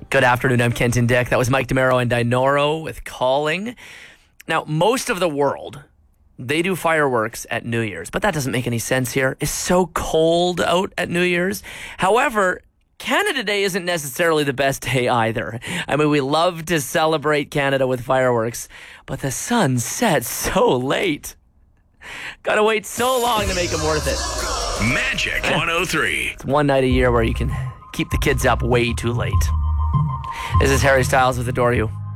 Good afternoon, I'm Kenton Dick. That was Mike DeMero and Dinoro with Calling. Now, most of the world, they do fireworks at New Year's, but that doesn't make any sense here. It's so cold out at New Year's. However, Canada Day isn't necessarily the best day either. I mean, we love to celebrate Canada with fireworks, but the sun sets so late. Gotta wait so long to make them worth it. Magic 103. It's one night a year where you can keep the kids up way too late. This is Harry Styles with Adore You.